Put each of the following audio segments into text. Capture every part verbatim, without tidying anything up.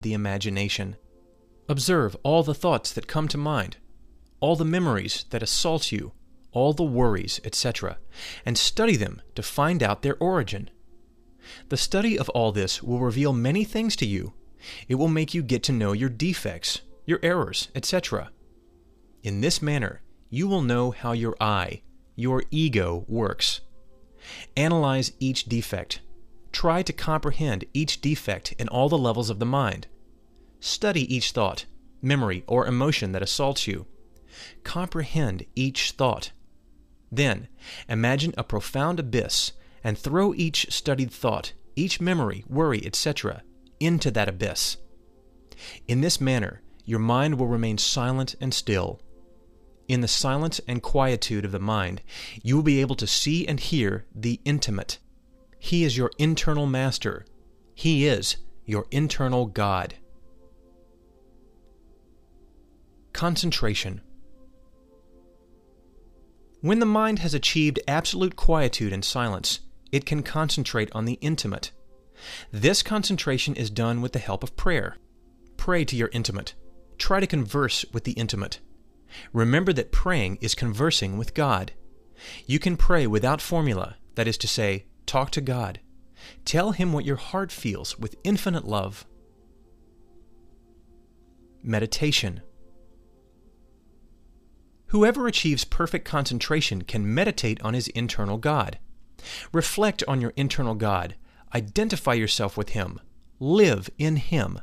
the imagination. Observe all the thoughts that come to mind, all the memories that assault you, all the worries, et cetera, and study them to find out their origin. The study of all this will reveal many things to you. It will make you get to know your defects, your errors, et cetera. In this manner, you will know how your I, your ego, works. Analyze each defect. Try to comprehend each defect in all the levels of the mind. Study each thought, memory, or emotion that assaults you. Comprehend each thought. Then, imagine a profound abyss and throw each studied thought, each memory, worry, et cetera, into that abyss. In this manner, your mind will remain silent and still. In the silence and quietude of the mind, you will be able to see and hear the intimate. He is your internal master. He is your internal God. Concentration. When the mind has achieved absolute quietude and silence, it can concentrate on the intimate. This concentration is done with the help of prayer. Pray to your intimate. Try to converse with the intimate. Remember that praying is conversing with God. You can pray without formula, that is to say, talk to God. Tell Him what your heart feels with infinite love. Meditation. Whoever achieves perfect concentration can meditate on his internal God. Reflect on your internal God. Identify yourself with Him. Live in Him.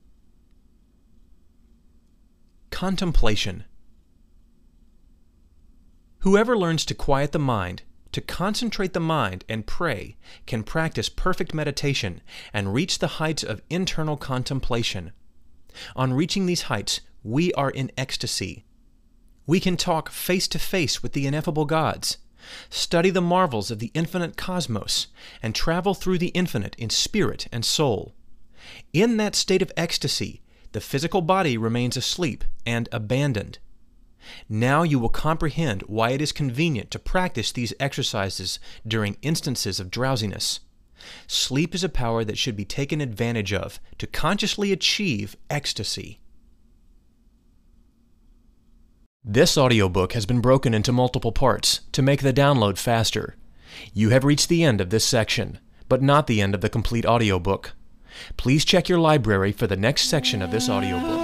Contemplation. Whoever learns to quiet the mind, to concentrate the mind and pray, can practice perfect meditation and reach the heights of internal contemplation. On reaching these heights, we are in ecstasy. We can talk face to face with the ineffable gods, study the marvels of the infinite cosmos, and travel through the infinite in spirit and soul. In that state of ecstasy, the physical body remains asleep and abandoned. Now you will comprehend why it is convenient to practice these exercises during instances of drowsiness. Sleep is a power that should be taken advantage of to consciously achieve ecstasy. This audiobook has been broken into multiple parts to make the download faster. You have reached the end of this section, but not the end of the complete audiobook. Please check your library for the next section of this audiobook.